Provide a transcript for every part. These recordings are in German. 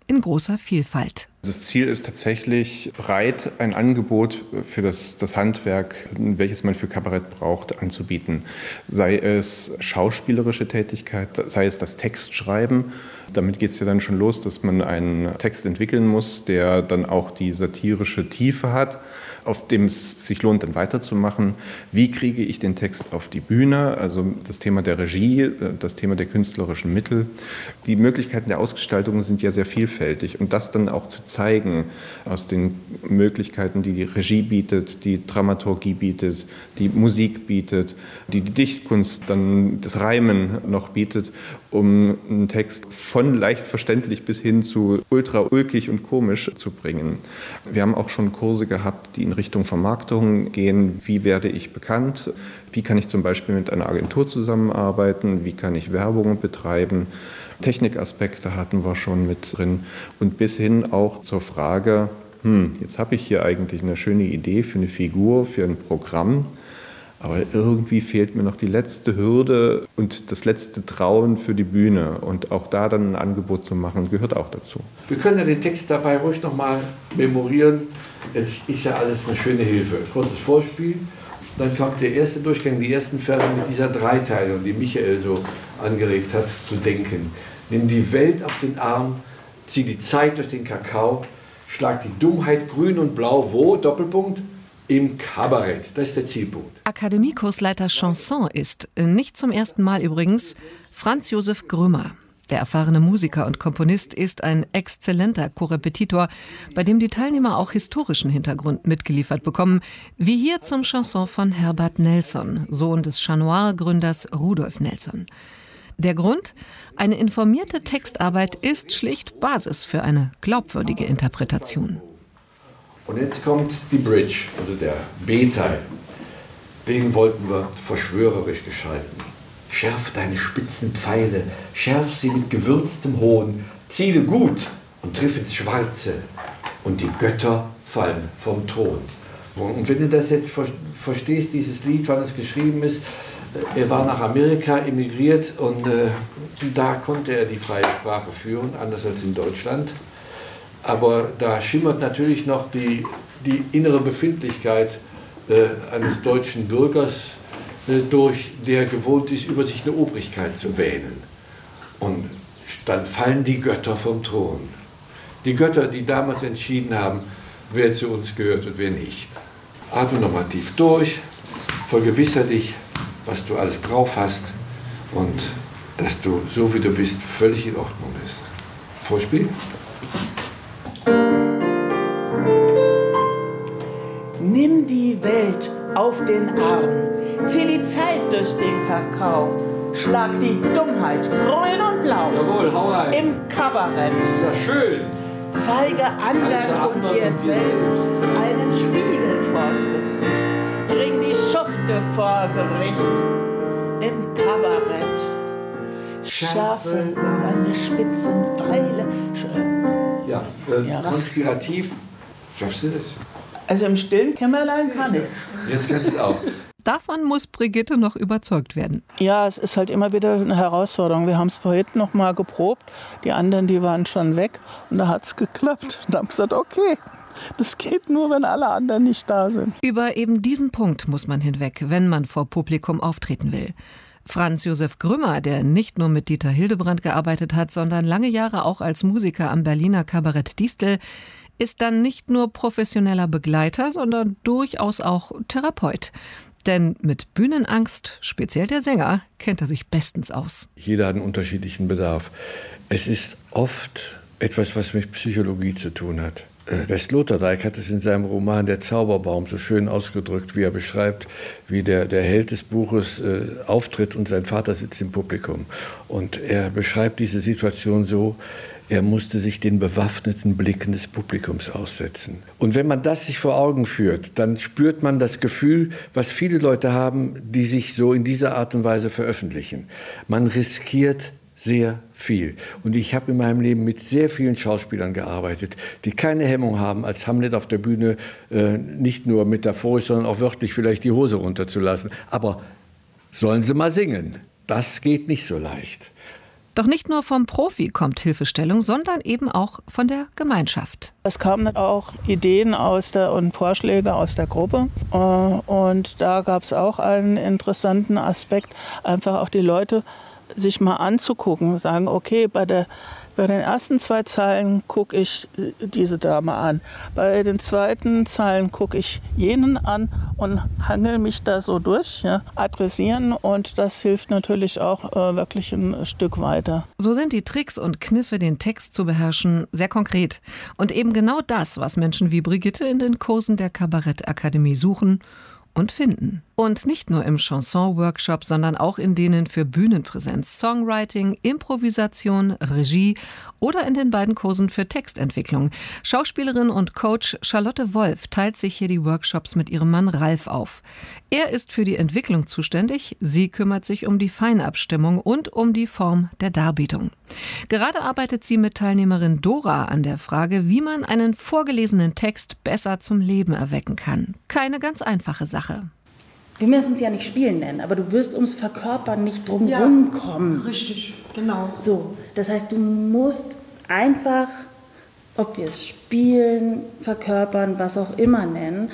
in großer Vielfalt. Das Ziel ist tatsächlich, breit ein Angebot für das Handwerk, welches man für Kabarett braucht, anzubieten. Sei es schauspielerische Tätigkeit, sei es das Textschreiben. Damit geht es ja dann schon los, dass man einen Text entwickeln muss, der dann auch die satirische Tiefe hat, auf dem es sich lohnt, dann weiterzumachen. Wie kriege ich den Text auf die Bühne? Also das Thema der Regie, das Thema der künstlerischen Mittel. Die Möglichkeiten der Ausgestaltung sind ja sehr vielfältig. Und das dann auch zu zeigen aus den Möglichkeiten, die die Regie bietet, die Dramaturgie bietet, die Musik bietet, die Dichtkunst, dann das Reimen noch bietet, um einen Text von leicht verständlich bis hin zu ultra ulkig und komisch zu bringen. Wir haben auch schon Kurse gehabt, die in Richtung Vermarktung gehen. Wie werde ich bekannt? Wie kann ich zum Beispiel mit einer Agentur zusammenarbeiten? Wie kann ich Werbung betreiben? Technikaspekte hatten wir schon mit drin. Und bis hin auch zur Frage, jetzt habe ich hier eigentlich eine schöne Idee für eine Figur, für ein Programm. Aber irgendwie fehlt mir noch die letzte Hürde und das letzte Trauen für die Bühne. Und auch da dann ein Angebot zu machen, gehört auch dazu. Wir können ja den Text dabei ruhig nochmal memorieren. Es ist ja alles eine schöne Hilfe. Kurzes Vorspiel, dann kommt der erste Durchgang, die ersten Verse mit dieser Dreiteilung, die Michael so angeregt hat, zu denken. Nimm die Welt auf den Arm, zieh die Zeit durch den Kakao, schlag die Dummheit grün und blau, wo? Doppelpunkt. Im Kabarett. Das ist der Zielpunkt. Akademiekursleiter Chanson ist, nicht zum ersten Mal übrigens, Franz Josef Grümmer. Der erfahrene Musiker und Komponist ist ein exzellenter Korrepetitor, bei dem die Teilnehmer auch historischen Hintergrund mitgeliefert bekommen, wie hier zum Chanson von Herbert Nelson, Sohn des Chat Noir-Gründers Rudolf Nelson. Der Grund? Eine informierte Textarbeit ist schlicht Basis für eine glaubwürdige Interpretation. Und jetzt kommt die Bridge, also der B-Teil. Den wollten wir verschwörerisch gestalten. Schärf deine spitzen Pfeile, schärf sie mit gewürztem Hohn, ziele gut und triff ins Schwarze und die Götter fallen vom Thron. Und wenn du das jetzt verstehst, dieses Lied, wann es geschrieben ist, er war nach Amerika emigriert und da konnte er die freie Sprache führen, anders als in Deutschland. Aber da schimmert natürlich noch die innere Befindlichkeit eines deutschen Bürgers durch, der gewohnt ist, über sich eine Obrigkeit zu wähnen. Und dann fallen die Götter vom Thron. Die Götter, die damals entschieden haben, wer zu uns gehört und wer nicht. Atme nochmal tief durch, vergewissere dich, was du alles drauf hast und dass du, so wie du bist, völlig in Ordnung bist. Vorspiel. Nimm die Welt auf den Arm, zieh die Zeit durch den Kakao, schlag die Dummheit grün und blau. Jawohl, hau rein. Im Kabarett. Ja, schön. Zeige anderen und dir selbst einen Spiegel vors Gesicht. Bring die Schufte vor Gericht. Im Kabarett. Schärfe deine spitzen Pfeile. Ja, konspirativ. Schaffst du das? Also im stillen Kämmerlein kann ich's. Jetzt kannst du auch. Davon muss Brigitte noch überzeugt werden. Ja, es ist halt immer wieder eine Herausforderung. Wir haben es vorhin noch mal geprobt. Die anderen, die waren schon weg. Und da hat es geklappt. Und da haben wir gesagt, okay, das geht nur, wenn alle anderen nicht da sind. Über eben diesen Punkt muss man hinweg, wenn man vor Publikum auftreten will. Franz Josef Grümmer, der nicht nur mit Dieter Hildebrand gearbeitet hat, sondern lange Jahre auch als Musiker am Berliner Kabarett Distel, ist dann nicht nur professioneller Begleiter, sondern durchaus auch Therapeut. Denn mit Bühnenangst, speziell der Sänger, kennt er sich bestens aus. Jeder hat einen unterschiedlichen Bedarf. Es ist oft etwas, was mit Psychologie zu tun hat. Der Sloterdijk hat es in seinem Roman Der Zauberbaum so schön ausgedrückt, wie er beschreibt, wie der Held des Buches auftritt und sein Vater sitzt im Publikum. Und er beschreibt diese Situation so: Er musste sich den bewaffneten Blicken des Publikums aussetzen. Und wenn man das sich vor Augen führt, dann spürt man das Gefühl, was viele Leute haben, die sich so in dieser Art und Weise veröffentlichen. Man riskiert sehr viel. Und ich habe in meinem Leben mit sehr vielen Schauspielern gearbeitet, die keine Hemmung haben, als Hamlet auf der Bühne nicht nur metaphorisch, sondern auch wörtlich vielleicht die Hose runterzulassen. Aber sollen sie mal singen? Das geht nicht so leicht. Doch nicht nur vom Profi kommt Hilfestellung, sondern eben auch von der Gemeinschaft. Es kamen auch Ideen und Vorschläge aus der Gruppe. Und da gab es auch einen interessanten Aspekt, einfach auch die Leute sich mal anzugucken, sagen, okay, bei den ersten 2 Zeilen gucke ich diese Dame an. Bei den zweiten Zeilen gucke ich jenen an und hangel mich da so durch, ja, adressieren. Und das hilft natürlich auch wirklich ein Stück weiter. So sind die Tricks und Kniffe, den Text zu beherrschen, sehr konkret. Und eben genau das, was Menschen wie Brigitte in den Kursen der Kabarettakademie suchen und finden. Und nicht nur im Chanson-Workshop, sondern auch in denen für Bühnenpräsenz, Songwriting, Improvisation, Regie oder in den beiden Kursen für Textentwicklung. Schauspielerin und Coach Charlotte Wolf teilt sich hier die Workshops mit ihrem Mann Ralf auf. Er ist für die Entwicklung zuständig, sie kümmert sich um die Feinabstimmung und um die Form der Darbietung. Gerade arbeitet sie mit Teilnehmerin Dora an der Frage, wie man einen vorgelesenen Text besser zum Leben erwecken kann. Keine ganz einfache Sache. Wir müssen es ja nicht Spielen nennen, aber du wirst ums Verkörpern nicht drumherum kommen. Richtig, genau. So, das heißt, du musst einfach, ob wir es Spielen, Verkörpern, was auch immer nennen,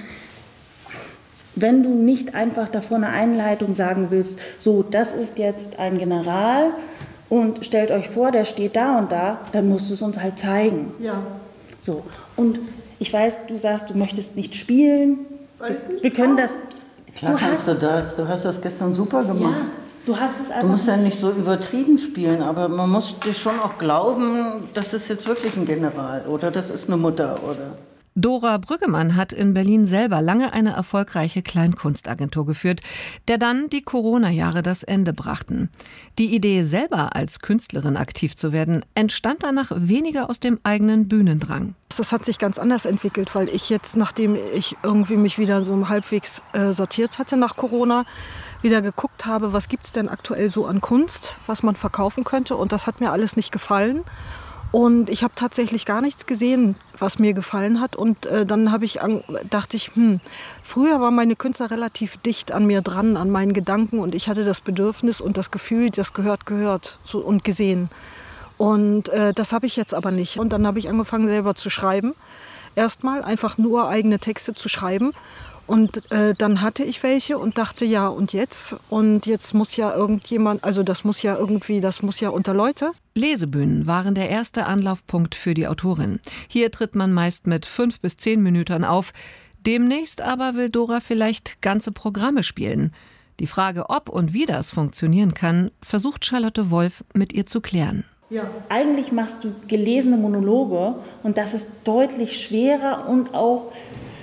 wenn du nicht einfach davor eine Einleitung sagen willst, so, das ist jetzt ein General und stellt euch vor, der steht da und da, dann musst du es uns halt zeigen. Ja. So, und ich weiß, du sagst, du möchtest nicht spielen. Wir können das... Klar kannst du das. Du hast das gestern super gemacht. Ja, du hast es einfach... Du musst ja nicht so übertrieben spielen, aber man muss dir schon auch glauben, das ist jetzt wirklich ein General oder das ist eine Mutter oder... Dora Brüggemann hat in Berlin selber lange eine erfolgreiche Kleinkunstagentur geführt, der dann die Corona-Jahre das Ende brachten. Die Idee, selber als Künstlerin aktiv zu werden, entstand danach weniger aus dem eigenen Bühnendrang. Das hat sich ganz anders entwickelt, weil ich jetzt, nachdem ich irgendwie mich wieder so halbwegs sortiert hatte nach Corona, wieder geguckt habe, was gibt es denn aktuell so an Kunst, was man verkaufen könnte. Und das hat mir alles nicht gefallen. Und ich habe tatsächlich gar nichts gesehen, was mir gefallen hat. Und dann dachte ich, früher waren meine Künstler relativ dicht an mir dran, an meinen Gedanken. Und ich hatte das Bedürfnis und das Gefühl, das gehört so, und gesehen. Und das habe ich jetzt aber nicht. Und dann habe ich angefangen, selber zu schreiben. Erstmal einfach nur eigene Texte zu schreiben. Und dann hatte ich welche und dachte, ja, und jetzt? Und jetzt muss ja irgendjemand, also das muss ja unter Leute. Lesebühnen waren der erste Anlaufpunkt für die Autorin. Hier tritt man meist mit 5 bis 10 Minuten auf. Demnächst aber will Dora vielleicht ganze Programme spielen. Die Frage, ob und wie das funktionieren kann, versucht Charlotte Wolf mit ihr zu klären. Ja. Eigentlich machst du gelesene Monologe und das ist deutlich schwerer und auch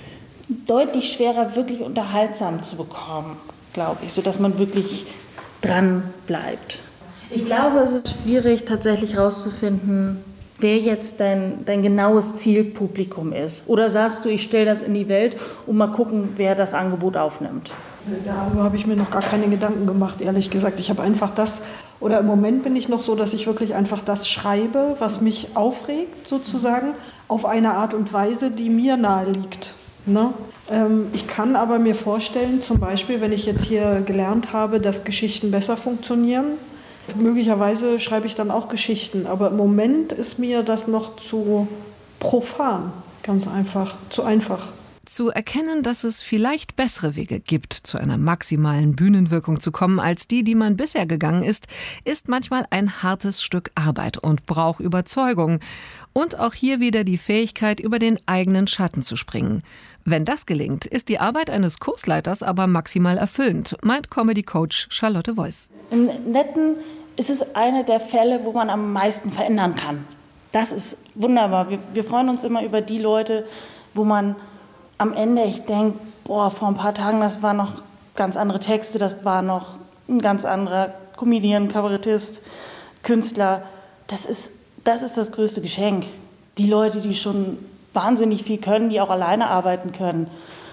deutlich schwerer, wirklich unterhaltsam zu bekommen, glaube ich, sodass man wirklich dran bleibt. Ich glaube, es ist schwierig, tatsächlich herauszufinden, wer jetzt dein genaues Zielpublikum ist. Oder sagst du, ich stelle das in die Welt und mal gucken, wer das Angebot aufnimmt? Darüber habe ich mir noch gar keine Gedanken gemacht, ehrlich gesagt. Ich habe einfach im Moment bin ich noch so, dass ich wirklich einfach das schreibe, was mich aufregt, sozusagen, auf eine Art und Weise, die mir nahe liegt. Ne? Ich kann aber mir vorstellen, zum Beispiel, wenn ich jetzt hier gelernt habe, dass Geschichten besser funktionieren, möglicherweise schreibe ich dann auch Geschichten. Aber im Moment ist mir das noch zu profan, ganz einfach, zu einfach. Zu erkennen, dass es vielleicht bessere Wege gibt, zu einer maximalen Bühnenwirkung zu kommen, als die man bisher gegangen ist manchmal ein hartes Stück Arbeit und braucht Überzeugung. Und auch hier wieder die Fähigkeit, über den eigenen Schatten zu springen. Wenn das gelingt, ist die Arbeit eines Kursleiters aber maximal erfüllend, meint Comedy-Coach Charlotte Wolf. Im Netten ist es einer der Fälle, wo man am meisten verändern kann. Das ist wunderbar. Wir freuen uns immer über die Leute, wo man am Ende, ich denke, vor ein paar Tagen, das waren noch ganz andere Texte, das war noch ein ganz anderer Comedian, Kabarettist, Künstler. Das ist das größte Geschenk. Die Leute, die schon wahnsinnig viel können, die auch alleine arbeiten können.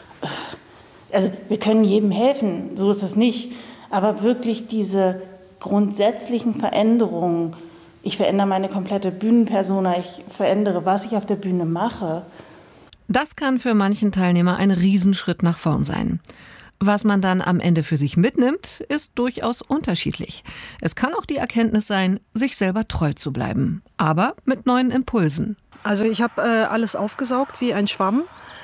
Also wir können jedem helfen, so ist es nicht. Aber wirklich diese grundsätzlichen Veränderungen, ich verändere meine komplette Bühnenpersona, ich verändere, was ich auf der Bühne mache. Das kann für manchen Teilnehmer ein Riesenschritt nach vorn sein. Was man dann am Ende für sich mitnimmt, ist durchaus unterschiedlich. Es kann auch die Erkenntnis sein, sich selber treu zu bleiben, aber mit neuen Impulsen. Also ich habe alles aufgesaugt wie ein Schwamm.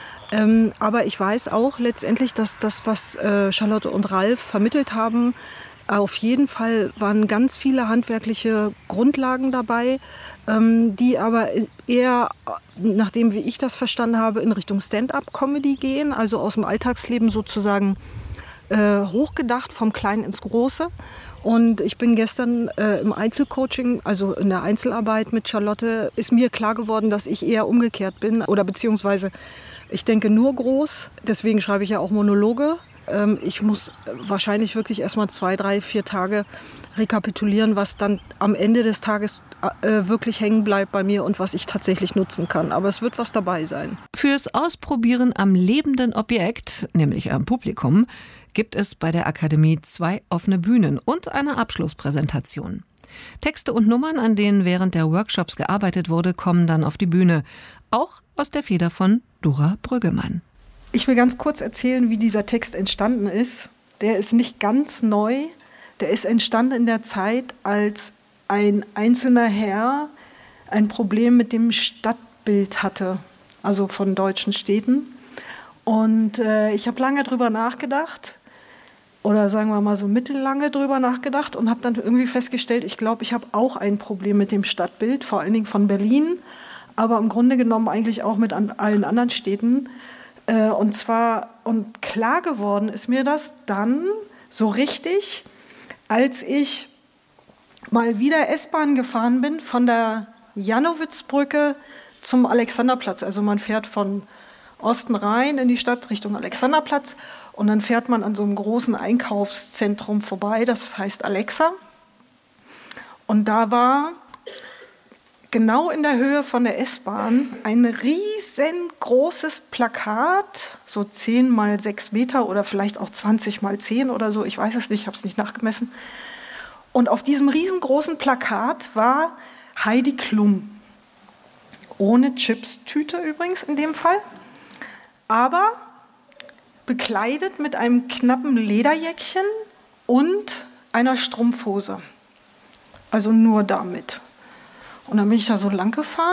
Aber ich weiß auch letztendlich, dass das, was Charlotte und Ralf vermittelt haben, auf jeden Fall waren ganz viele handwerkliche Grundlagen dabei, die aber eher, nachdem wie ich das verstanden habe, in Richtung Stand-up-Comedy gehen, also aus dem Alltagsleben sozusagen hochgedacht, vom Kleinen ins Große. Und ich bin gestern im Einzelcoaching, also in der Einzelarbeit mit Charlotte, ist mir klar geworden, dass ich eher umgekehrt bin oder beziehungsweise ich denke nur groß, deswegen schreibe ich ja auch Monologe. Ich muss wahrscheinlich wirklich erst mal 2, 3, 4 Tage rekapitulieren, was dann am Ende des Tages wirklich hängen bleibt bei mir und was ich tatsächlich nutzen kann. Aber es wird was dabei sein. Fürs Ausprobieren am lebenden Objekt, nämlich am Publikum, gibt es bei der Akademie 2 offene Bühnen und eine Abschlusspräsentation. Texte und Nummern, an denen während der Workshops gearbeitet wurde, kommen dann auf die Bühne. Auch aus der Feder von Dora Brüggemann. Ich will ganz kurz erzählen, wie dieser Text entstanden ist. Der ist nicht ganz neu. Der ist entstanden in der Zeit, als ein einzelner Herr ein Problem mit dem Stadtbild hatte, also von deutschen Städten. Und ich habe lange drüber nachgedacht, oder sagen wir mal so mittellange drüber nachgedacht und habe dann irgendwie festgestellt, ich glaube, ich habe auch ein Problem mit dem Stadtbild, vor allen Dingen von Berlin, aber im Grunde genommen eigentlich auch mit allen anderen Städten. Und klar geworden ist mir das dann so richtig, als ich mal wieder S-Bahn gefahren bin von der Jannowitzbrücke zum Alexanderplatz. Also man fährt von Osten rein in die Stadt Richtung Alexanderplatz und dann fährt man an so einem großen Einkaufszentrum vorbei, das heißt Alexa. Und da war genau in der Höhe von der S-Bahn ein riesengroßes Plakat, so 10 mal 6 Meter oder vielleicht auch 20 mal 10 oder so, ich weiß es nicht, ich habe es nicht nachgemessen. Und auf diesem riesengroßen Plakat war Heidi Klum. Ohne Chips-Tüte übrigens in dem Fall, aber bekleidet mit einem knappen Lederjäckchen und einer Strumpfhose. Also nur damit. Und dann bin ich da so lang gefahren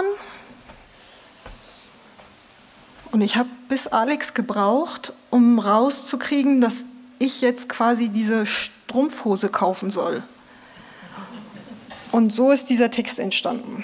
und ich habe bis Alex gebraucht, um rauszukriegen, dass ich jetzt quasi diese Strumpfhose kaufen soll. Und so ist dieser Text entstanden.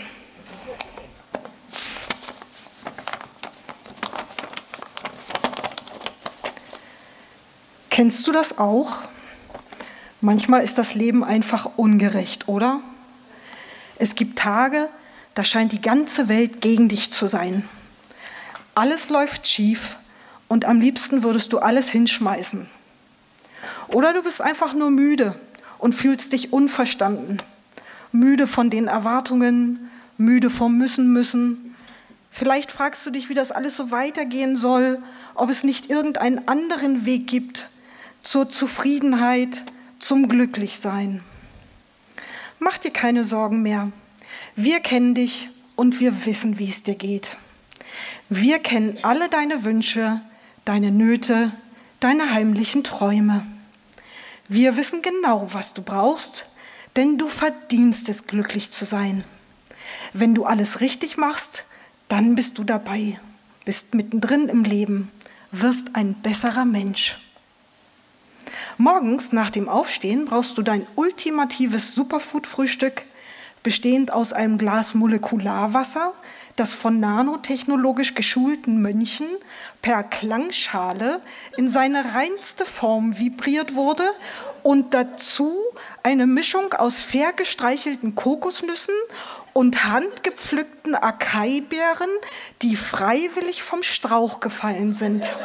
Kennst du das auch? Manchmal ist das Leben einfach ungerecht, oder? Es gibt Tage, da scheint die ganze Welt gegen dich zu sein. Alles läuft schief und am liebsten würdest du alles hinschmeißen. Oder du bist einfach nur müde und fühlst dich unverstanden. Müde von den Erwartungen, müde vom Müssen. Vielleicht fragst du dich, wie das alles so weitergehen soll, ob es nicht irgendeinen anderen Weg gibt zur Zufriedenheit, zum Glücklichsein. Mach dir keine Sorgen mehr. Wir kennen dich und wir wissen, wie es dir geht. Wir kennen alle deine Wünsche, deine Nöte, deine heimlichen Träume. Wir wissen genau, was du brauchst, denn du verdienst es, glücklich zu sein. Wenn du alles richtig machst, dann bist du dabei, bist mittendrin im Leben, wirst ein besserer Mensch. Morgens nach dem Aufstehen brauchst du dein ultimatives Superfood-Frühstück, bestehend aus einem Glas Molekularwasser, das von nanotechnologisch geschulten Mönchen per Klangschale in seine reinste Form vibriert wurde und dazu eine Mischung aus fair gestreichelten Kokosnüssen und handgepflückten Acai-Beeren, die freiwillig vom Strauch gefallen sind.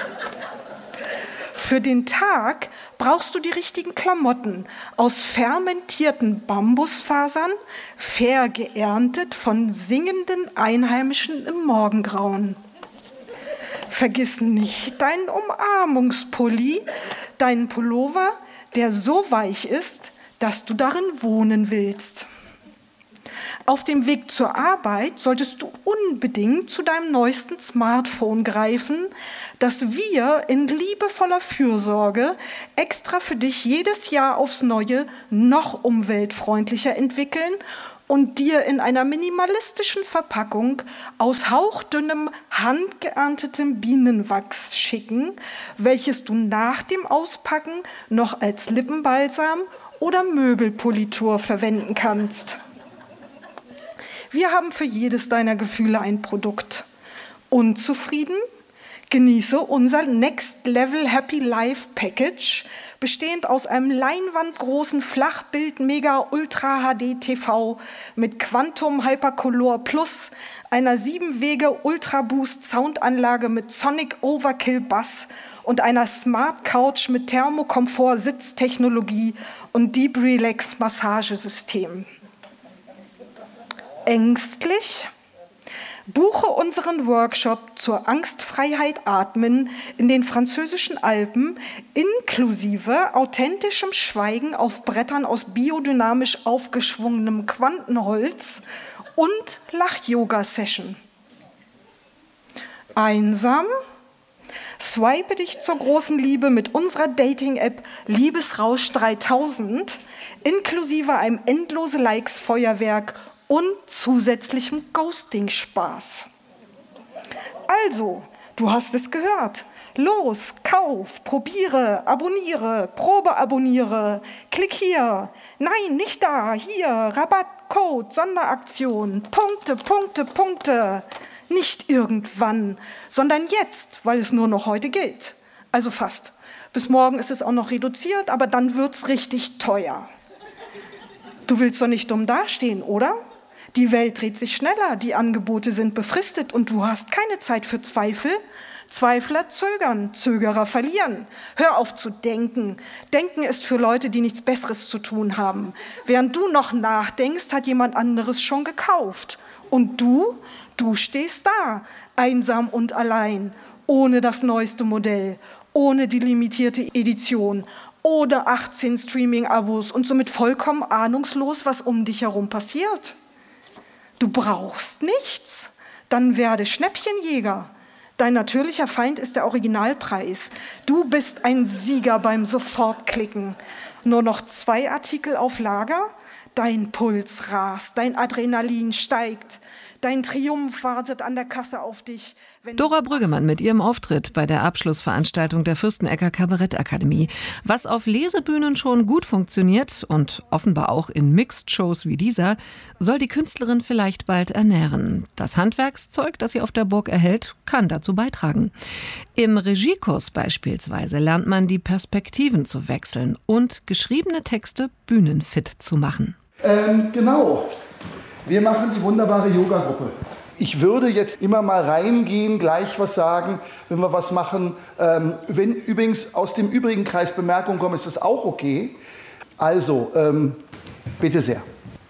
Für den Tag brauchst du die richtigen Klamotten aus fermentierten Bambusfasern, fair geerntet von singenden Einheimischen im Morgengrauen. Vergiss nicht deinen Umarmungspulli, deinen Pullover, der so weich ist, dass du darin wohnen willst. Auf dem Weg zur Arbeit solltest du unbedingt zu deinem neuesten Smartphone greifen, das wir in liebevoller Fürsorge extra für dich jedes Jahr aufs Neue noch umweltfreundlicher entwickeln und dir in einer minimalistischen Verpackung aus hauchdünnem, handgeerntetem Bienenwachs schicken, welches du nach dem Auspacken noch als Lippenbalsam oder Möbelpolitur verwenden kannst. Wir haben für jedes deiner Gefühle ein Produkt. Unzufrieden? Genieße unser Next Level Happy Life Package, bestehend aus einem leinwandgroßen Flachbild Mega Ultra HD TV mit Quantum Hypercolor Plus, einer 7-Wege Ultra Boost Soundanlage mit Sonic Overkill Bass und einer Smart Couch mit Thermokomfort Sitztechnologie und Deep Relax Massagesystem. Ängstlich? Buche unseren Workshop zur Angstfreiheit Atmen in den französischen Alpen inklusive authentischem Schweigen auf Brettern aus biodynamisch aufgeschwungenem Quantenholz und Lach-Yoga-Session. Einsam? Swipe dich zur großen Liebe mit unserer Dating-App Liebesrausch 3000 inklusive einem endlose Likes-Feuerwerk und zusätzlichem Ghosting-Spaß. Also, du hast es gehört. Los, kauf, probiere, abonniere, probeabonniere, klick hier. Nein, nicht da, hier, Rabatt, Code, Sonderaktion, Punkte, Punkte, Punkte. Nicht irgendwann, sondern jetzt, weil es nur noch heute gilt. Also fast. Bis morgen ist es auch noch reduziert, aber dann wird's richtig teuer. Du willst doch nicht dumm dastehen, oder? Die Welt dreht sich schneller, die Angebote sind befristet und du hast keine Zeit für Zweifel. Zweifler zögern, Zögerer verlieren. Hör auf zu denken. Denken ist für Leute, die nichts Besseres zu tun haben. Während du noch nachdenkst, hat jemand anderes schon gekauft. Und du stehst da, einsam und allein, ohne das neueste Modell, ohne die limitierte Edition, ohne 18 Streaming-Abos und somit vollkommen ahnungslos, was um dich herum passiert. Du brauchst nichts, dann werde Schnäppchenjäger. Dein natürlicher Feind ist der Originalpreis. Du bist ein Sieger beim Sofortklicken. Nur noch 2 Artikel auf Lager? Dein Puls rast, dein Adrenalin steigt. Dein Triumph wartet an der Kasse auf dich. Dora Brüggemann mit ihrem Auftritt bei der Abschlussveranstaltung der Fürstenecker Kabarettakademie. Was auf Lesebühnen schon gut funktioniert und offenbar auch in Mixed-Shows wie dieser, soll die Künstlerin vielleicht bald ernähren. Das Handwerkszeug, das sie auf der Burg erhält, kann dazu beitragen. Im Regiekurs beispielsweise lernt man, die Perspektiven zu wechseln und geschriebene Texte bühnenfit zu machen. Genau. Wir machen die wunderbare Yoga-Gruppe. Ich würde jetzt immer mal reingehen, gleich was sagen, wenn wir was machen. Wenn übrigens aus dem übrigen Kreis Bemerkungen kommen, ist das auch okay. Also, bitte sehr.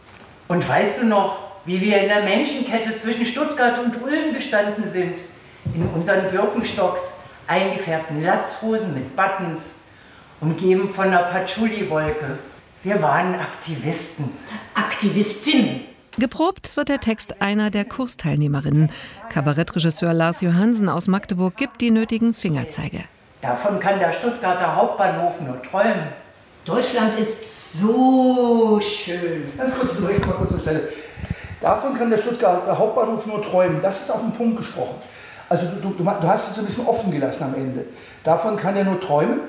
Und weißt du noch, wie wir in der Menschenkette zwischen Stuttgart und Ulm gestanden sind? In unseren Birkenstocks, eingefärbten Latzhosen mit Buttons, umgeben von einer Patchouli-Wolke. Wir waren Aktivisten. Aktivistinnen. Geprobt wird der Text einer der Kursteilnehmerinnen. Kabarettregisseur Lars Johansen aus Magdeburg gibt die nötigen Fingerzeige. Davon kann der Stuttgarter Hauptbahnhof nur träumen. Deutschland ist so schön. Ganz kurz, du direkt mal kurz an Stelle. Davon kann der Stuttgarter Hauptbahnhof nur träumen. Das ist auf den Punkt gesprochen. Also du hast es so ein bisschen offen gelassen am Ende. Davon kann er nur träumen.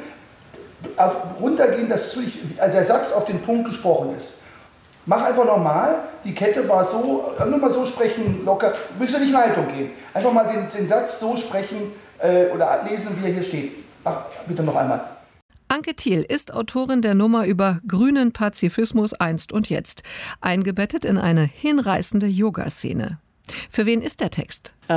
Runtergehen, dass also der Satz auf den Punkt gesprochen ist. Mach einfach normal, die Kette war so, nur mal so sprechen, locker, müsst ihr nicht in Leitung gehen. Einfach mal den Satz so sprechen oder lesen, wie er hier steht. Mach bitte noch einmal. Anke Thiel ist Autorin der Nummer über grünen Pazifismus einst und jetzt, eingebettet in eine hinreißende Yoga-Szene. Für wen ist der Text? Wir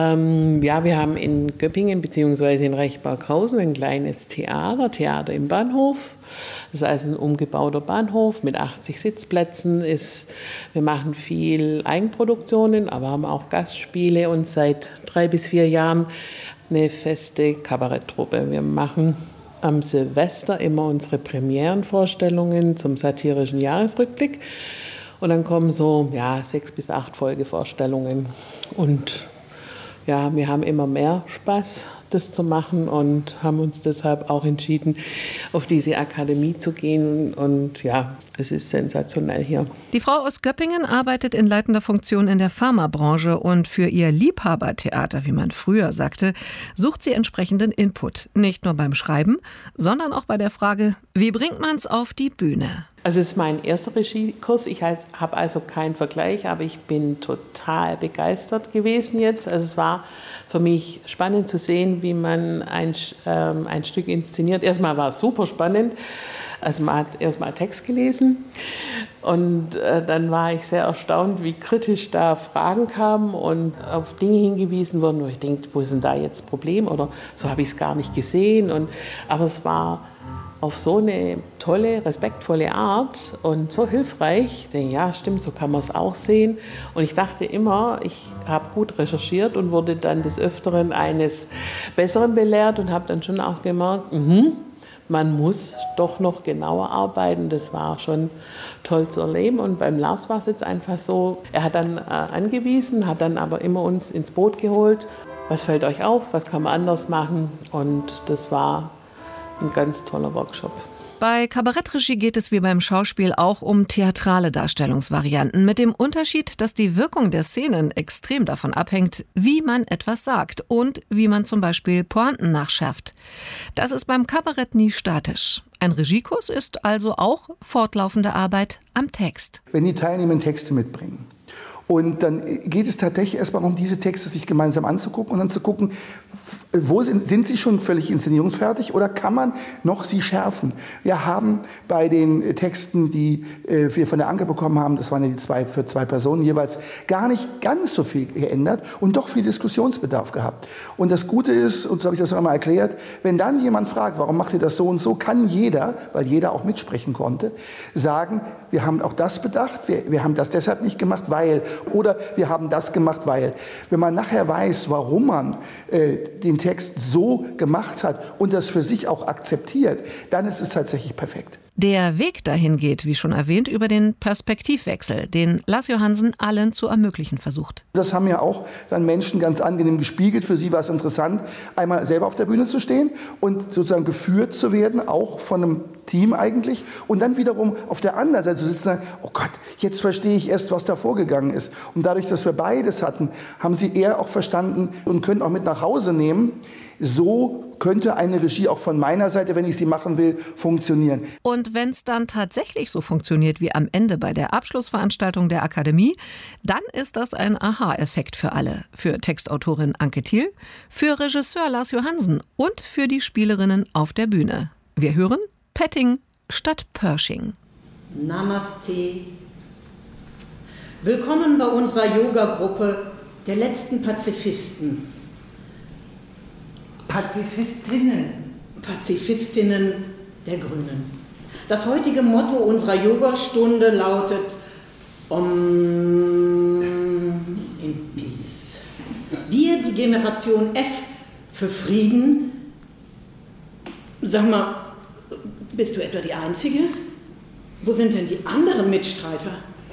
haben in Göppingen bzw. in Rechberghausen ein kleines Theater im Bahnhof. Das ist also ein umgebauter Bahnhof mit 80 Sitzplätzen. Wir machen viel Eigenproduktionen, aber haben auch Gastspiele und seit 3 bis 4 Jahren eine feste Kabaretttruppe. Wir machen am Silvester immer unsere Premierenvorstellungen zum satirischen Jahresrückblick. Und dann kommen so 6 bis 8 Folgevorstellungen. Und ja, wir haben immer mehr Spaß, das zu machen und haben uns deshalb auch entschieden, auf diese Akademie zu gehen. Und ja, es ist sensationell hier. Die Frau aus Göppingen arbeitet in leitender Funktion in der Pharmabranche und für ihr Liebhabertheater, wie man früher sagte, sucht sie entsprechenden Input. Nicht nur beim Schreiben, sondern auch bei der Frage, wie bringt man es auf die Bühne? Also es ist mein erster Regiekurs, ich habe also keinen Vergleich, aber ich bin total begeistert gewesen jetzt. Also es war für mich spannend zu sehen, wie man ein Stück inszeniert. Erstmal war es super spannend, also man hat erstmal Text gelesen und dann war ich sehr erstaunt, wie kritisch da Fragen kamen und auf Dinge hingewiesen wurden, wo ich denke, wo ist denn da jetzt das Problem oder so habe ich es gar nicht gesehen. Aber es war auf so eine tolle, respektvolle Art und so hilfreich. Ich denke, ja, stimmt, so kann man es auch sehen. Und ich dachte immer, ich habe gut recherchiert und wurde dann des Öfteren eines Besseren belehrt und habe dann schon auch gemerkt, man muss doch noch genauer arbeiten. Das war schon toll zu erleben. Und beim Lars war es jetzt einfach so, er hat dann angewiesen, hat dann aber immer uns ins Boot geholt. Was fällt euch auf? Was kann man anders machen? Und das war ein ganz toller Workshop. Bei Kabarettregie geht es wie beim Schauspiel auch um theatrale Darstellungsvarianten, mit dem Unterschied, dass die Wirkung der Szenen extrem davon abhängt, wie man etwas sagt und wie man zum Beispiel Pointen nachschärft. Das ist beim Kabarett nie statisch. Ein Regiekurs ist also auch fortlaufende Arbeit am Text. Wenn die Teilnehmer Texte mitbringen, und dann geht es tatsächlich erstmal um diese Texte sich gemeinsam anzugucken und dann zu gucken, wo sind sie schon völlig inszenierungsfertig oder kann man noch sie schärfen? Wir haben bei den Texten, die wir von der Anke bekommen haben, das waren ja für 2 Personen jeweils, gar nicht ganz so viel geändert und doch viel Diskussionsbedarf gehabt. Und das Gute ist, und so habe ich das auch einmal erklärt, wenn dann jemand fragt, warum macht ihr das so und so, kann jeder, weil jeder auch mitsprechen konnte, sagen, wir haben auch das bedacht, wir haben das deshalb nicht gemacht, weil, oder wir haben das gemacht, weil. Wenn man nachher weiß, warum man den Text so gemacht hat und das für sich auch akzeptiert, dann ist es tatsächlich perfekt. Der Weg dahin geht, wie schon erwähnt, über den Perspektivwechsel, den Lars Johansen allen zu ermöglichen versucht. Das haben ja auch dann Menschen ganz angenehm gespiegelt. Für sie war es interessant, einmal selber auf der Bühne zu stehen und sozusagen geführt zu werden, auch von einem Team eigentlich. Und dann wiederum auf der anderen Seite zu sitzen und sagen, oh Gott, jetzt verstehe ich erst, was da vorgegangen ist. Und dadurch, dass wir beides hatten, haben sie eher auch verstanden und können auch mit nach Hause nehmen. So könnte eine Regie auch von meiner Seite, wenn ich sie machen will, funktionieren. Und wenn es dann tatsächlich so funktioniert wie am Ende bei der Abschlussveranstaltung der Akademie, dann ist das ein Aha-Effekt für alle. Für Textautorin Anke Thiel, für Regisseur Lars Johansen und für die Spielerinnen auf der Bühne. Wir hören Petting statt Pershing. Namaste. Willkommen bei unserer Yoga-Gruppe der letzten Pazifisten. Pazifistinnen der Grünen. Das heutige Motto unserer Yogastunde lautet in Peace. Wir, die Generation F für Frieden. Sag mal, bist du etwa die Einzige? Wo sind denn die anderen Mitstreiter?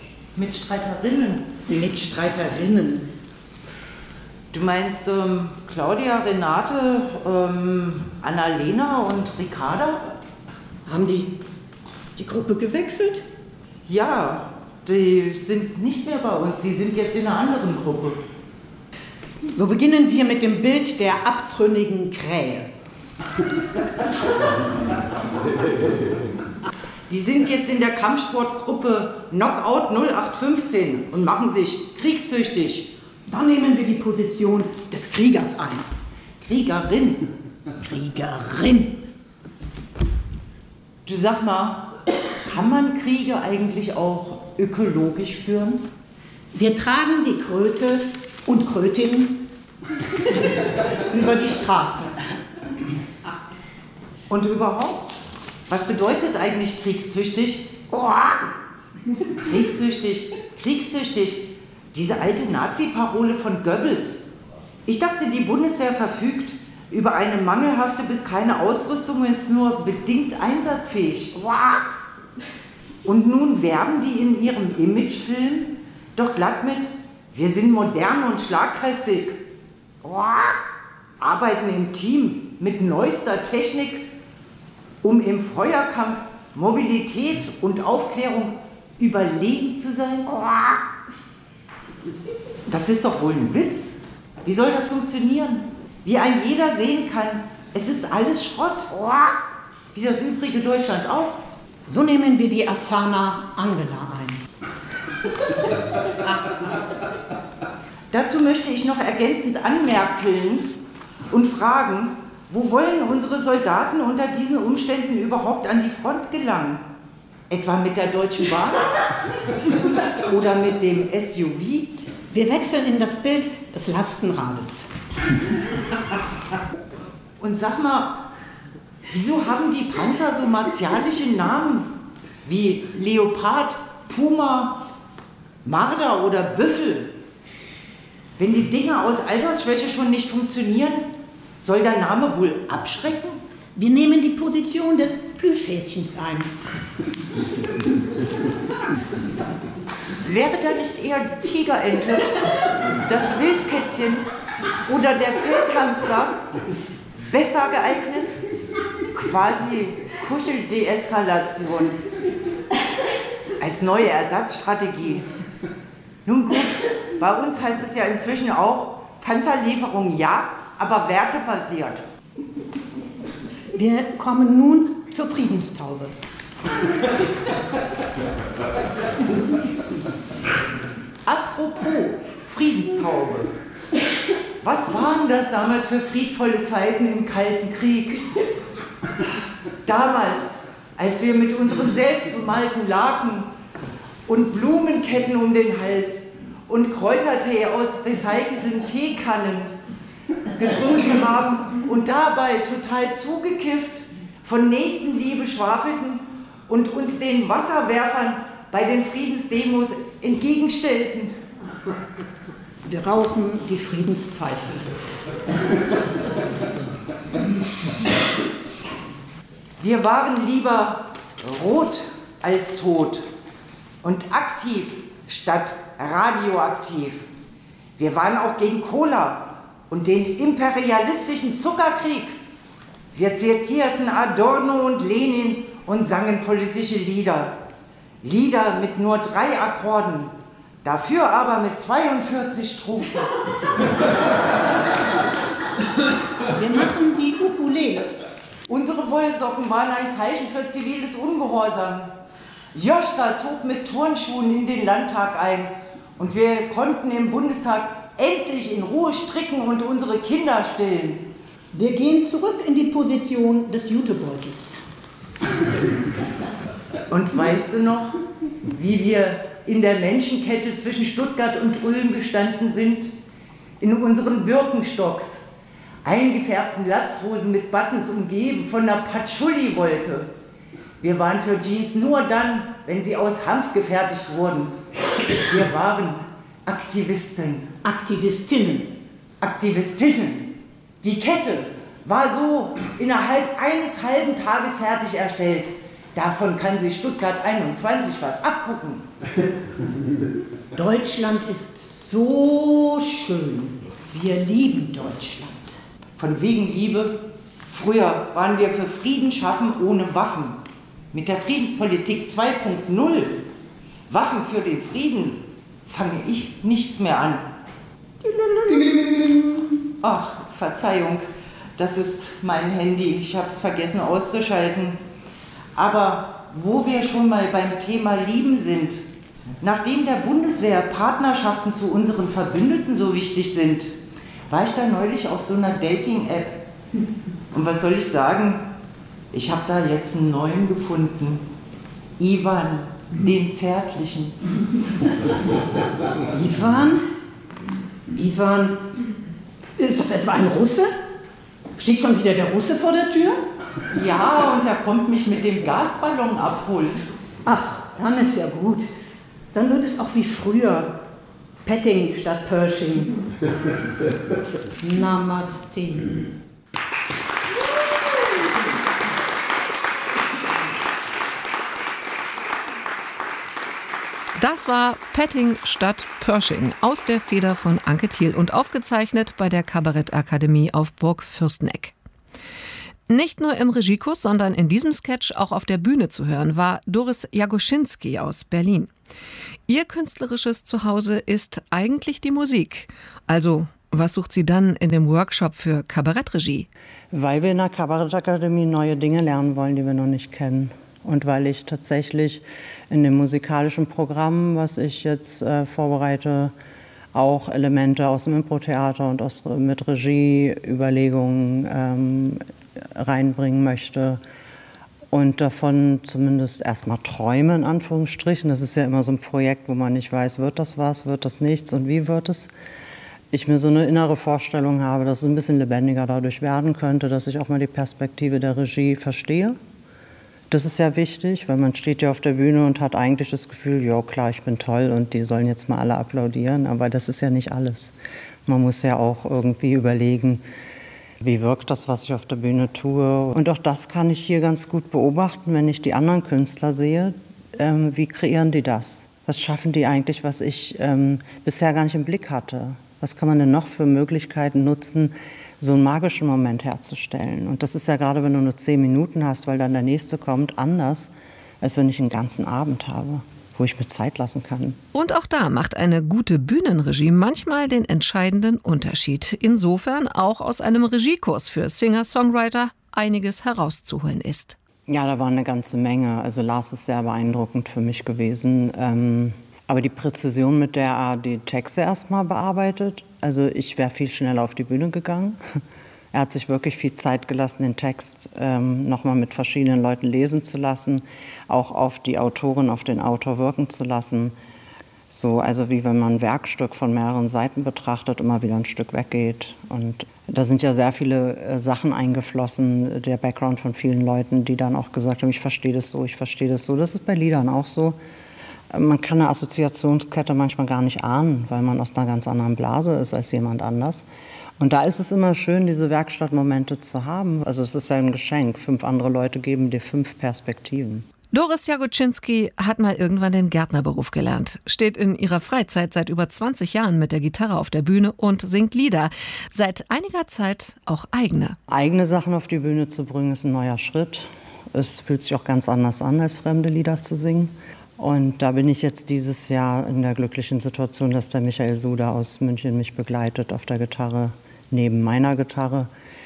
Mitstreiterinnen. Du meinst Claudia, Renate, Annalena und Ricarda? Haben die Gruppe gewechselt? Ja, die sind nicht mehr bei uns. Sie sind jetzt in einer anderen Gruppe. So beginnen wir mit dem Bild der abtrünnigen Krähe. Die sind jetzt in der Kampfsportgruppe Knockout 0815 und machen sich kriegstüchtig. Dann nehmen wir die Position des Kriegers ein. Kriegerin. Du sag mal, kann man Kriege eigentlich auch ökologisch führen? Wir tragen die Kröte und Krötin über die Straße. Und überhaupt? Was bedeutet eigentlich kriegstüchtig? Kriegstüchtig. Diese alte Nazi-Parole von Goebbels. Ich dachte, die Bundeswehr verfügt über eine mangelhafte bis keine Ausrüstung und ist nur bedingt einsatzfähig. Und nun werben die in ihrem Imagefilm doch glatt mit: Wir sind modern und schlagkräftig, arbeiten im Team mit neuester Technik, um im Feuerkampf, Mobilität und Aufklärung überlegen zu sein. Das ist doch wohl ein Witz. Wie soll das funktionieren? Wie ein jeder sehen kann, es ist alles Schrott. Wie das übrige Deutschland auch. So nehmen wir die Asana Angela ein. Dazu möchte ich noch ergänzend anmerken und fragen, wo wollen unsere Soldaten unter diesen Umständen überhaupt an die Front gelangen? Etwa mit der Deutschen Bahn? Oder mit dem SUV? Wir wechseln in das Bild des Lastenrades. Und sag mal, wieso haben die Panzer so martialische Namen wie Leopard, Puma, Marder oder Büffel? Wenn die Dinger aus Altersschwäche schon nicht funktionieren, soll der Name wohl abschrecken? Wir nehmen die Position des Plüschhäschens ein. Wäre da nicht eher die Tigerente, das Wildkätzchen oder der Feldhamster besser geeignet? Quasi Kuschel-Deeskalation als neue Ersatzstrategie. Nun gut, bei uns heißt es ja inzwischen auch Panzerlieferung ja, aber wertebasiert. Wir kommen nun zur Friedenstaube. Apropos Friedenstaube. Was waren das damals für friedvolle Zeiten im Kalten Krieg? Damals, als wir mit unseren selbstbemalten Laken und Blumenketten um den Hals und Kräutertee aus recycelten Teekannen getrunken haben und dabei total zugekifft von Nächstenliebe schwafelten und uns den Wasserwerfern bei den Friedensdemos entgegenstellten. Wir rauchen die Friedenspfeife. Wir waren lieber rot als tot und aktiv statt radioaktiv. Wir waren auch gegen Cola und den imperialistischen Zuckerkrieg. Wir zitierten Adorno und Lenin und sangen politische Lieder. Lieder mit nur 3 Akkorden, dafür aber mit 42 Strophen. Wir machen die Ukulele. Unsere Wollsocken waren ein Zeichen für ziviles Ungehorsam. Joschka zog mit Turnschuhen in den Landtag ein und wir konnten im Bundestag endlich in Ruhe stricken und unsere Kinder stillen. Wir gehen zurück in die Position des Jutebeutels. Und weißt du noch, wie wir in der Menschenkette zwischen Stuttgart und Ulm gestanden sind? In unseren Birkenstocks, eingefärbten Latzhosen mit Buttons umgeben von einer Patchouli-Wolke. Wir waren für Jeans nur dann, wenn sie aus Hanf gefertigt wurden. Wir waren Aktivisten. Aktivistinnen. Aktivistinnen. Die Kette war so innerhalb eines halben Tages fertig erstellt. Davon kann sich Stuttgart 21 was abgucken. Deutschland ist so schön. Wir lieben Deutschland. Von wegen Liebe. Früher waren wir für Frieden schaffen ohne Waffen. Mit der Friedenspolitik 2.0, Waffen für den Frieden, fange ich nichts mehr an. Ach, Verzeihung, das ist mein Handy. Ich habe es vergessen auszuschalten. Aber wo wir schon mal beim Thema Lieben sind, nachdem der Bundeswehr Partnerschaften zu unseren Verbündeten so wichtig sind, war ich da neulich auf so einer Dating-App. Und was soll ich sagen? Ich habe da jetzt einen neuen gefunden. Ivan, den Zärtlichen. Ivan? Ivan? Ist das etwa ein Russe? Steht schon wieder der Russe vor der Tür? Ja, und er kommt mich mit dem Gasballon abholen. Ach, dann ist ja gut. Dann wird es auch wie früher. Petting statt Pershing. Namaste. Das war Petting statt Pershing aus der Feder von Anke Thiel und aufgezeichnet bei der Kabarettakademie auf Burg Fürsteneck. Nicht nur im Regiekurs, sondern in diesem Sketch auch auf der Bühne zu hören war Doris Jagoschinski aus Berlin. Ihr künstlerisches Zuhause ist eigentlich die Musik. Also, was sucht sie dann in dem Workshop für Kabarettregie? Weil wir in der Kabarettakademie neue Dinge lernen wollen, die wir noch nicht kennen. Und weil ich tatsächlich in dem musikalischen Programm, was ich jetzt vorbereite, auch Elemente aus dem Impro-Theater und mit Regieüberlegungen reinbringen möchte. Und davon zumindest erstmal träume, in Anführungsstrichen. Das ist ja immer so ein Projekt, wo man nicht weiß, wird das was, wird das nichts und wie wird es. Ich mir so eine innere Vorstellung habe, dass es ein bisschen lebendiger dadurch werden könnte, dass ich auch mal die Perspektive der Regie verstehe. Das ist ja wichtig, weil man steht ja auf der Bühne und hat eigentlich das Gefühl, ja klar, ich bin toll und die sollen jetzt mal alle applaudieren, aber das ist ja nicht alles. Man muss ja auch irgendwie überlegen, wie wirkt das, was ich auf der Bühne tue. Und auch das kann ich hier ganz gut beobachten, wenn ich die anderen Künstler sehe. Wie kreieren die das? Was schaffen die eigentlich, was ich bisher gar nicht im Blick hatte? Was kann man denn noch für Möglichkeiten nutzen, so einen magischen Moment herzustellen? Und das ist ja gerade, wenn du nur 10 Minuten hast, weil dann der nächste kommt, anders, als wenn ich einen ganzen Abend habe, wo ich mir Zeit lassen kann. Und auch da macht eine gute Bühnenregie manchmal den entscheidenden Unterschied. Insofern auch aus einem Regiekurs für Singer-Songwriter einiges herauszuholen ist. Ja, da war eine ganze Menge. Also Lars ist sehr beeindruckend für mich gewesen. Aber die Präzision, mit der er die Texte erstmal bearbeitet, also ich wäre viel schneller auf die Bühne gegangen. Er hat sich wirklich viel Zeit gelassen, den Text nochmal mit verschiedenen Leuten lesen zu lassen, auch auf die Autorin, auf den Autor wirken zu lassen. So, also wie wenn man ein Werkstück von mehreren Seiten betrachtet, immer wieder ein Stück weggeht. Und da sind ja sehr viele Sachen eingeflossen, der Background von vielen Leuten, die dann auch gesagt haben, ich verstehe das so, ich verstehe das so. Das ist bei Liedern auch so. Man kann eine Assoziationskette manchmal gar nicht ahnen, weil man aus einer ganz anderen Blase ist als jemand anders. Und da ist es immer schön, diese Werkstattmomente zu haben. Also es ist ja ein Geschenk. 5 andere Leute geben dir 5 Perspektiven. Doris Jagoschinski hat mal irgendwann den Gärtnerberuf gelernt, steht in ihrer Freizeit seit über 20 Jahren mit der Gitarre auf der Bühne und singt Lieder. Seit einiger Zeit auch eigene. Eigene Sachen auf die Bühne zu bringen, ist ein neuer Schritt. Es fühlt sich auch ganz anders an, als fremde Lieder zu singen. Und da bin ich jetzt dieses Jahr in der glücklichen Situation, dass der Michael Suda aus München mich begleitet auf der Gitarre, neben meiner Gitarre.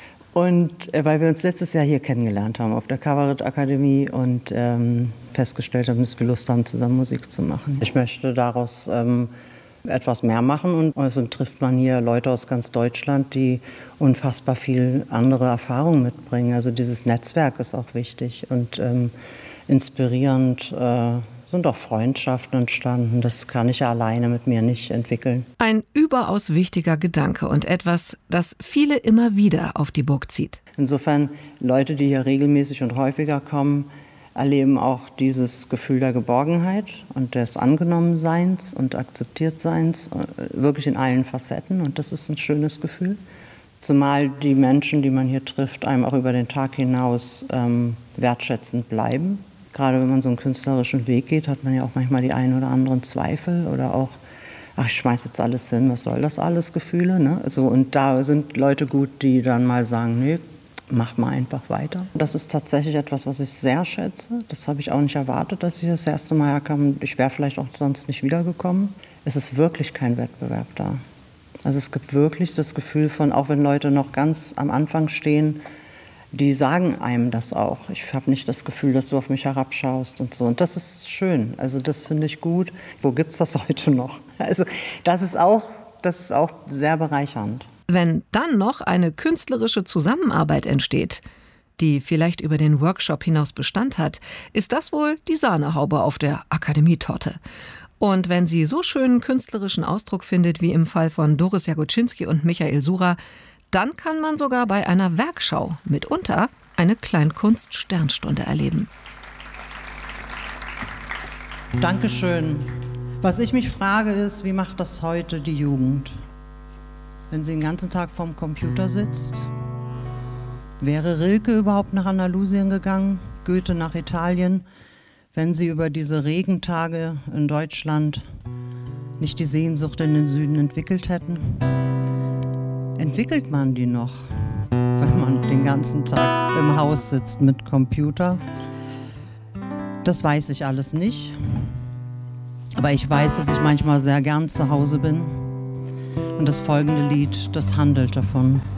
Und weil wir uns letztes Jahr hier kennengelernt haben auf der Kabarettakademie und festgestellt haben, dass wir Lust haben, zusammen Musik zu machen. Ich möchte daraus etwas mehr machen und also trifft man hier Leute aus ganz Deutschland, die unfassbar viel andere Erfahrungen mitbringen. Also dieses Netzwerk ist auch wichtig und inspirierend. Sind auch Freundschaften entstanden. Das kann ich ja alleine mit mir nicht entwickeln. Ein überaus wichtiger Gedanke und etwas, das viele immer wieder auf die Burg zieht. Insofern, Leute, die hier regelmäßig und häufiger kommen, erleben auch dieses Gefühl der Geborgenheit und des Angenommenseins und Akzeptiertseins, wirklich in allen Facetten. Und das ist ein schönes Gefühl. Zumal die Menschen, die man hier trifft, einem auch über den Tag hinaus wertschätzend bleiben. Gerade wenn man so einen künstlerischen Weg geht, hat man ja auch manchmal die ein oder anderen Zweifel oder auch, ach, ich schmeiß jetzt alles hin, was soll das alles, Gefühle, ne? So, und da sind Leute gut, die dann mal sagen, nee, mach mal einfach weiter. Das ist tatsächlich etwas, was ich sehr schätze. Das habe ich auch nicht erwartet, dass ich das erste Mal herkam. Ich wäre vielleicht auch sonst nicht wiedergekommen. Es ist wirklich kein Wettbewerb da. Also es gibt wirklich das Gefühl von, auch wenn Leute noch ganz am Anfang stehen, die sagen einem das auch. Ich habe nicht das Gefühl, dass du auf mich herabschaust und so. Und das ist schön. Also das finde ich gut. Wo gibt es das heute noch? Also das ist auch sehr bereichernd. Wenn dann noch eine künstlerische Zusammenarbeit entsteht, die vielleicht über den Workshop hinaus Bestand hat, ist das wohl die Sahnehaube auf der Akademietorte. Und wenn sie so schönen künstlerischen Ausdruck findet, wie im Fall von Doris Jagoschinski und Michael Suda, dann kann man sogar bei einer Werkschau mitunter eine Kleinkunst-Sternstunde erleben. Dankeschön. Was ich mich frage ist, wie macht das heute die Jugend? Wenn sie den ganzen Tag vorm Computer sitzt? Wäre Rilke überhaupt nach Andalusien gegangen? Goethe nach Italien? wenn Sie über diese Regentage in Deutschland nicht die Sehnsucht in den Süden entwickelt hätten? Entwickelt man die noch, wenn man den ganzen Tag im Haus sitzt mit Computer? Das weiß ich alles nicht. Aber ich weiß, dass ich manchmal sehr gern zu Hause bin. Und das folgende Lied, das handelt davon.